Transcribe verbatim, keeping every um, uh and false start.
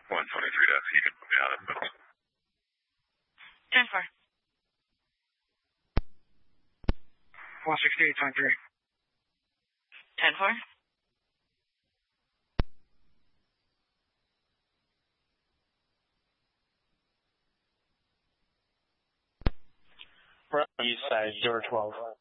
one twenty-three, that's you can put me out of the middle. ten four. one sixty-eight twenty-three. ten four. We're on the east side, zero twelve.